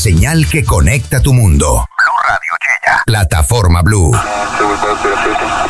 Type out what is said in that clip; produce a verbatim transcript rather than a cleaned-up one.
señal que conecta tu mundo. Blue Radio Chilla. Plataforma Blue.